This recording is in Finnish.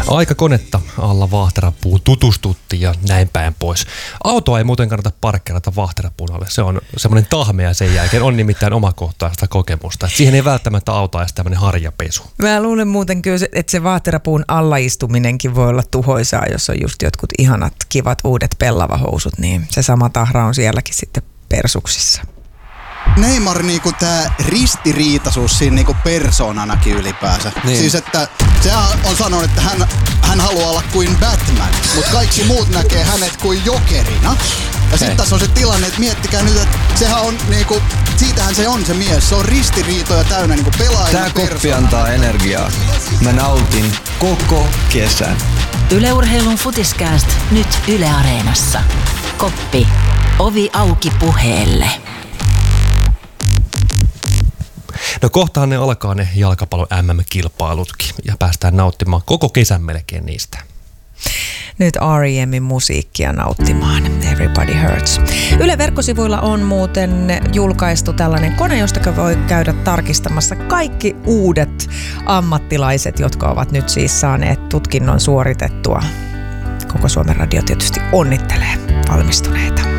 Aikakonetta alla Vahterapuun tutustuttiin ja näin päin pois. Autoa ei muuten kannata parkkeerata Vahterapuun alle. Se on semmoinen tahmea sen jälkeen. On nimittäin omakohtaista kokemusta. Siihen ei välttämättä auta edes tämmöinen harjapesu. Mä luulen muuten kyllä, että se Vahterapuun allaistuminenkin voi olla tuhoisaa, jos on just jotkut ihanat, kivat uudet pellavahousut, niin se sama tahra on sielläkin sitten persuksissa. Neymar niinku tää ristiriitaisuus siinä niinku persoonanakin ylipäänsä. Niin. Siis että sehän on sanonut, että hän haluaa olla kuin Batman, mutta kaikki muut näkee hänet kuin jokerina. Ja sitten tässä on se tilanne, että miettikää nyt, että sehän on niinku, siitähän se on se mies. Se on ristiriitoja täynnä niinku pelaajana. Tää koppi antaa energiaa. Mä nautin koko kesän. Yle Urheilun Futiskääst nyt Yle Areenassa. Koppi. Ovi auki puheelle. No kohtahan ne alkaa ne jalkapallon MM-kilpailutkin ja päästään nauttimaan koko kesän melkein niistä. Nyt R.E.M:in musiikkia nauttimaan. Everybody Hurts. Yle verkkosivuilla on muuten julkaistu tällainen kone, josta voi käydä tarkistamassa kaikki uudet ammattilaiset, jotka ovat nyt siis saaneet tutkinnon suoritettua. Koko Suomen Radio tietysti onnittelee valmistuneita.